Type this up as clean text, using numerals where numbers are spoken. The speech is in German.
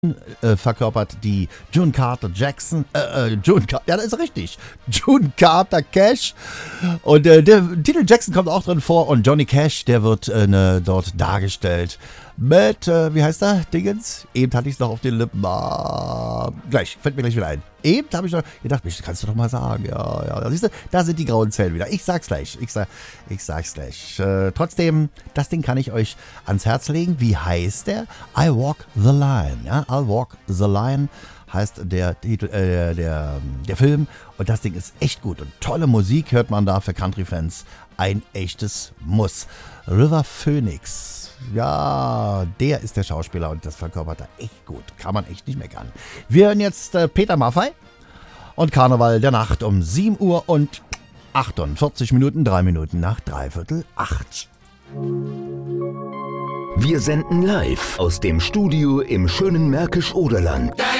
verkörpert die June Carter Jackson, ja, das ist richtig, June Carter Cash. Und der Titel Jackson kommt auch drin vor und Johnny Cash, der wird dort dargestellt mit, wie heißt er, Dingens? Eben hatte ich es noch auf den Lippen. Fällt mir gleich wieder ein. Eben habe ich noch gedacht, Mensch, kannst du doch mal sagen. Ja, siehst du, da sind die grauen Zellen wieder. Ich sag's gleich. Ich sag's gleich. Trotzdem, das Ding kann ich euch ans Herz legen. Wie heißt der? I Walk the Line. Ja, I'll Walk the Line heißt der Titel, der Film. Und das Ding ist echt gut. Und tolle Musik hört man da für Country-Fans. Ein echtes Muss. River Phoenix. Ja, der ist der Schauspieler und das verkörpert er echt gut. Kann man echt nicht meckern. Wir hören jetzt Peter Maffay und Karneval der Nacht um 7 Uhr und 48 Minuten, 3 Minuten nach 7:45. Wir senden live aus dem Studio im schönen Märkisch-Oderland.